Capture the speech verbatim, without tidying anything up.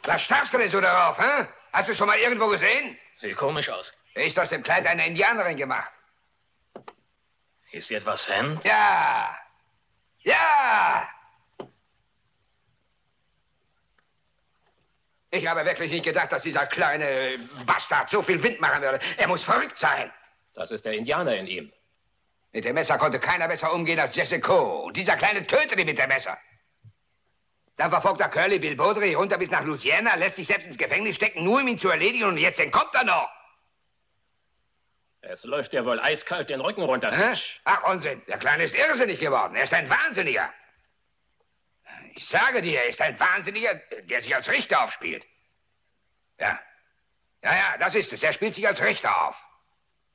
Was starrst du denn so darauf, hä? Hast du schon mal irgendwo gesehen? Sieht komisch aus. Ist aus dem Kleid einer Indianerin gemacht. Ist sie etwa Sand? Ja. Ja. Ich habe wirklich nicht gedacht, dass dieser kleine Bastard so viel Wind machen würde. Er muss verrückt sein. Das ist der Indianer in ihm. Mit dem Messer konnte keiner besser umgehen als Jessico. Und dieser Kleine tötete ihn mit dem Messer. Dann verfolgt er Curly Bill Baudry runter bis nach Louisiana, lässt sich selbst ins Gefängnis stecken, nur um ihn zu erledigen. Und jetzt entkommt er noch. Es läuft ja wohl eiskalt den Rücken runter. Hä? Ach, Unsinn. Der Kleine ist irrsinnig geworden. Er ist ein Wahnsinniger. Ich sage dir, er ist ein Wahnsinniger, der sich als Richter aufspielt. Ja. Ja, ja, das ist es. Er spielt sich als Richter auf.